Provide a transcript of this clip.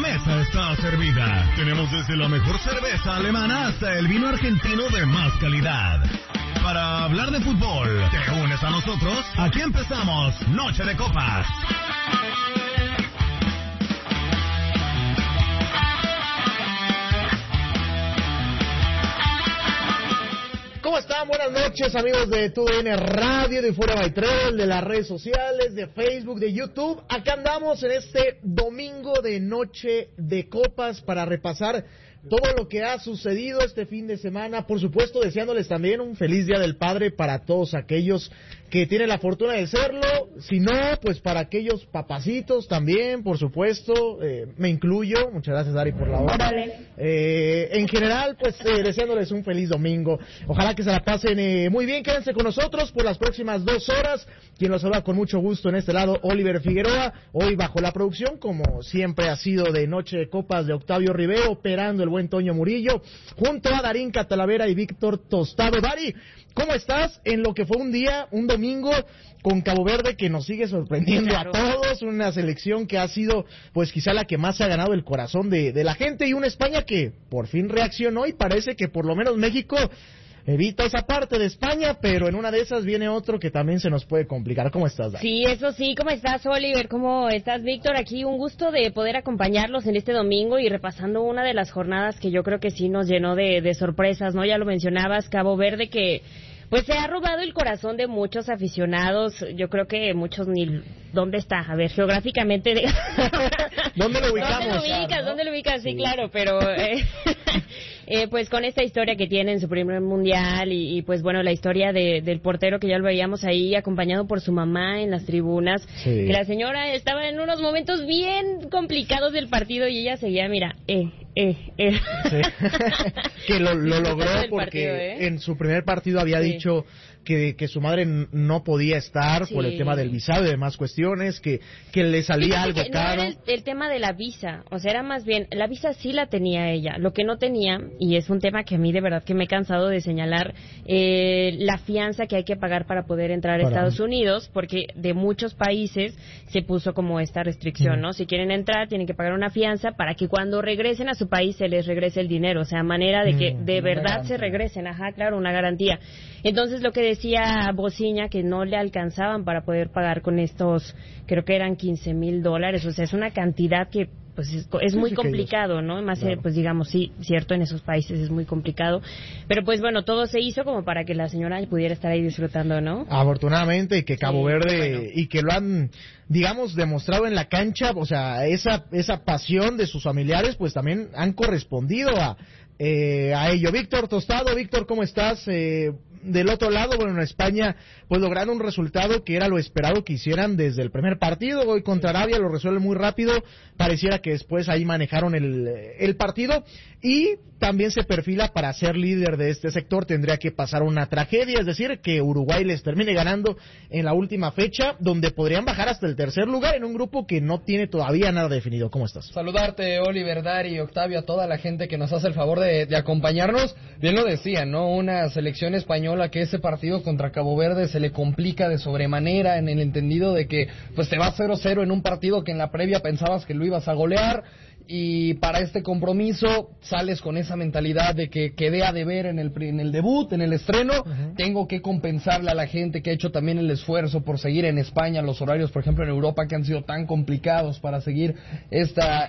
mesa está servida. Tenemos desde la mejor cerveza alemana hasta el vino argentino de más calidad. Para hablar de fútbol, ¿te unes a nosotros? Aquí empezamos Noche de Copas. ¿Cómo están? Buenas noches, amigos de TUDN Radio, de Fuera Baitrel, de las redes sociales, de Facebook, de YouTube. Acá andamos en este domingo de Noche de Copas para repasar todo lo que ha sucedido este fin de semana. Por supuesto, deseándoles también un feliz Día del Padre para todos aquellos que tienen la fortuna de serlo. Si no, pues para aquellos papacitos también, por supuesto, me incluyo. Muchas gracias, Dari, por la hora. En general, pues deseándoles un feliz domingo. Ojalá que se la pasen muy bien. Quédense con nosotros por las próximas 2 horas. Quien los saluda con mucho gusto en este lado, Oliver Figueroa. Hoy bajo la producción, como siempre ha sido de Noche de Copas, de Octavio Rivero, operando el buen Toño Murillo, junto a Darín Catalavera y Víctor Tostado. Dari, ¿cómo estás en lo que fue un domingo con Cabo Verde que nos sigue sorprendiendo a todos? Una selección que ha sido, pues quizá la que más ha ganado el corazón de la gente, y una España que por fin reaccionó, y parece que por lo menos México evita esa parte de España, pero en una de esas viene otro que también se nos puede complicar. ¿Cómo estás, Dani? Sí, eso sí. ¿Cómo estás, Oliver? ¿Cómo estás, Víctor? Aquí un gusto de poder acompañarlos en este domingo y repasando una de las jornadas que yo creo que sí nos llenó de sorpresas, ¿no? Ya lo mencionabas, Cabo Verde, que pues se ha robado el corazón de muchos aficionados. Yo creo que muchos ni... ¿Dónde está? A ver, geográficamente... ¿Dónde lo ubicamos? ¿Dónde lo ubicas? Sí, claro, pero... pues con esta historia que tiene en su primer mundial y pues bueno, la historia del portero que ya lo veíamos ahí acompañado por su mamá en las tribunas, sí. Que la señora estaba en unos momentos bien complicados del partido y ella seguía, mira, Sí. Que lo logró porque partido, en su primer partido había dicho que su madre no podía estar por el tema del visado y demás cuestiones, que le salía algo caro. No era el tema de la visa, o sea, era más bien, la visa sí la tenía ella, lo que no tenía, y es un tema que a mí de verdad que me he cansado de señalar, la fianza que hay que pagar para poder entrar a Estados Unidos, porque de muchos países se puso como esta restricción, ¿no? Si quieren entrar, tienen que pagar una fianza para que cuando regresen a su país se les regrese el dinero, o sea, manera de que de verdad se regresen, claro, una garantía. Entonces, lo que decía Bociña, que no le alcanzaban para poder pagar con estos, creo que eran $15,000, o sea, es una cantidad que pues es muy complicado, ¿no? Más pues digamos, sí, cierto, en esos países es muy complicado, pero pues bueno, todo se hizo como para que la señora pudiera estar ahí disfrutando, ¿no? Afortunadamente, y que Cabo Verde, y que lo han, digamos, demostrado en la cancha, o sea, esa pasión de sus familiares, pues también han correspondido a ello. Víctor Tostado, Víctor, ¿cómo estás? Del otro lado, bueno, en España, pues lograron un resultado que era lo esperado que hicieran desde el primer partido. Hoy contra Arabia lo resuelve muy rápido, pareciera que después ahí manejaron el partido, y también se perfila para ser líder de este sector. Tendría que pasar una tragedia, es decir, que Uruguay les termine ganando en la última fecha, donde podrían bajar hasta el tercer lugar en un grupo que no tiene todavía nada definido. ¿Cómo estás? Saludarte, Oliver, Dari, Octavio, a toda la gente que nos hace el favor de acompañarnos. Bien lo decían, ¿no? Una selección española que ese partido contra Cabo Verde se le complica de sobremanera, en el entendido de que pues te va 0-0 en un partido que en la previa pensabas que lo ibas a golear, y para este compromiso sales con esa mentalidad de que quedé a deber en el debut, en el estreno, tengo que compensarle a la gente que ha hecho también el esfuerzo por seguir en España, los horarios, por ejemplo, en Europa, que han sido tan complicados para seguir esta